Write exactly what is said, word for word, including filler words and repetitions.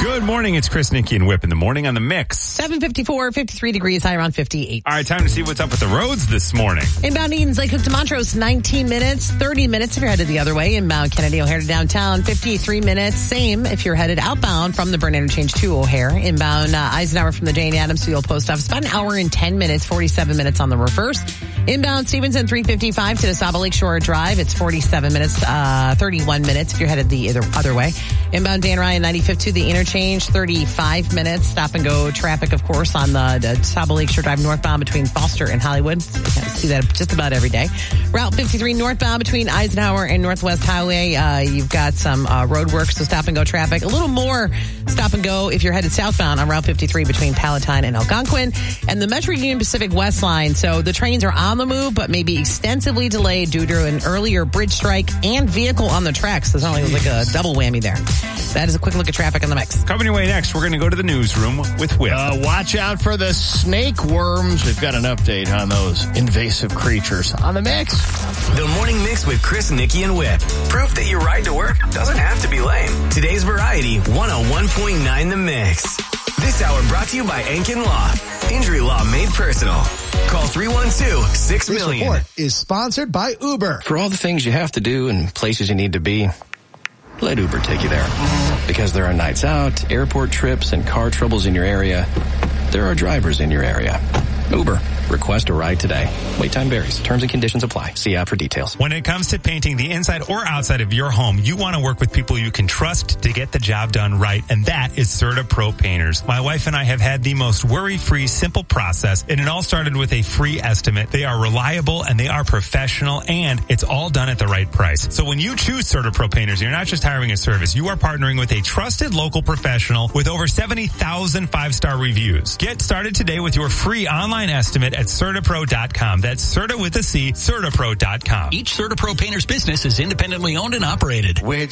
Good morning. It's Chris, Nikki, and Whip in the morning on the Mix. seven fifty-four, fifty-three degrees, high around fifty-eight. All right, time to see what's up with the roads this morning. Inbound Edens Lake Hook to Montrose, nineteen minutes, thirty minutes if you're headed the other way. Inbound Kennedy O'Hare to downtown, fifty-three minutes. Same if you're headed outbound from the Burn Interchange to O'Hare. Inbound uh, Eisenhower from the Jane Addams to the Old Post Office, about an hour and ten minutes, forty-seven minutes on the reverse. Inbound Stevenson, three fifty-five to the Saba Lakeshore Drive. It's forty-seven minutes, uh, thirty-one minutes if you're headed the other, other way. Inbound Dan Ryan, ninety-fifth to the interchange, thirty-five minutes. Stop and go traffic, of course, on the, the Saba Lakeshore Drive northbound between Foster and Hollywood. You see that just about every day. Route fifty-three northbound between Eisenhower and Northwest Highway. Uh, you've got some uh, road work, so stop and go traffic. A little more stop and go if you're headed southbound on Route fifty-three between Palatine and Algonquin. And the Metro Union Pacific West Line. So the trains are on the move, but maybe extensively delayed due to an earlier bridge strike and vehicle on the tracks. So it's not like a double whammy there. That is a quick look at traffic on the Mix. Coming your way next, we're going to go to the newsroom with Whip. Uh, watch out for the snake worms. We've got an update on those invasive creatures on the Mix. The Morning Mix with Chris, Nikki, and Whip. Proof that your ride to work doesn't have to be lame. Today's Variety, one oh one point nine The Mix. This hour brought to you by Ankin Law. Injury law made personal. Call three one two, six million. This report is sponsored by Uber. For all the things you have to do and places you need to be, let Uber take you there. Because there are nights out, airport trips, and car troubles in your area, there are drivers in your area. Uber. Request a ride today. Wait time varies. Terms and conditions apply. See app for details. When it comes to painting the inside or outside of your home, you want to work with people you can trust to get the job done right, and that is Serta Pro Painters. My wife and I have had the most worry-free, simple process, and it all started with a free estimate. They are reliable, and they are professional, and it's all done at the right price. So when you choose Serta Pro Painters, you're not just hiring a service. You are partnering with a trusted local professional with over seventy thousand five-star reviews. Get started today with your free online estimate at Serta Pro dot com. That's Serta with a C, Serta Pro dot com. Each Serta Pro Painters business is independently owned and operated. Which